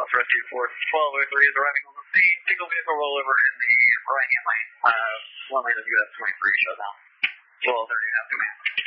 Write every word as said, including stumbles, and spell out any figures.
Southwest Rescue Force twelve oh three is arriving on the scene. Single vehicle rollover in the right-hand lane. Uh, one lane of U S twenty-three shut down. twelve thirty has command.